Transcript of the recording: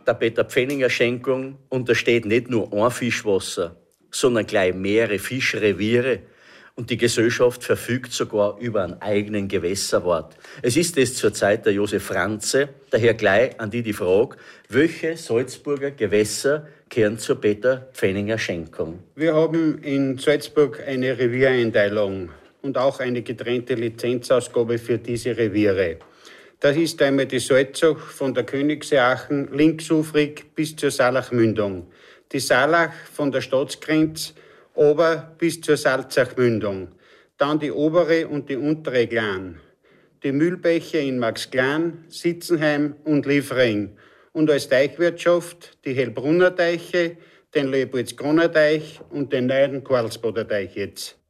der Peter Pfenninger Schenkung untersteht nicht nur ein Fischwasser, sondern gleich mehrere Fischreviere. Und die Gesellschaft verfügt sogar über einen eigenen Gewässerwart. Es ist es zur Zeit der Josef Franze, daher gleich an die Frage, welche Salzburger Gewässer gehören zur Peter Pfenninger Schenkung? Wir haben in Salzburg eine Reviereinteilung und auch eine getrennte Lizenzausgabe für diese Reviere. Das ist einmal die Salzach von der Königsaachen linksufrig bis zur Saalachmündung. Die Saalach von der Staatsgrenze ober bis zur Salzachmündung. Dann die obere und die untere Glan. Die Mühlbäche in Maxglan, Sitzenheim und Liefering. Und als Teichwirtschaft die Hellbrunner Teiche, den Leopoldskroner Teich und den neuen Karlsbader Teich jetzt.